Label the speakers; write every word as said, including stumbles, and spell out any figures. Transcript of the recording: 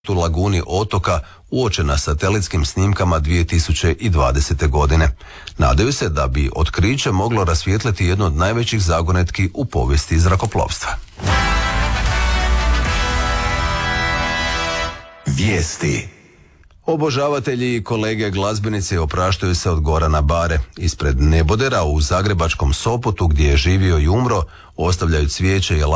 Speaker 1: u laguni otoka uočena satelitskim snimkama dvije tisuće dvadesete. godine. Nadaju se da bi otkriće moglo rasvijetliti jednu od najvećih zagonetki u povijesti zrakoplovstva.
Speaker 2: Vijesti.
Speaker 1: Obožavatelji i kolege glazbenici opraštaju se od Gorana Bare. Ispred nebodera u zagrebačkom Sopotu, gdje je živio i umro, ostavljaju cvijeće i